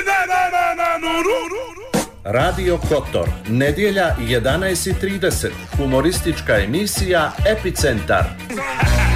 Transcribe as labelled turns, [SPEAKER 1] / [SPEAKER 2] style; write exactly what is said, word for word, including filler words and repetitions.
[SPEAKER 1] Radio Kotor, nedjelja jedanaest i trideset, humoristička emisija Epicentar.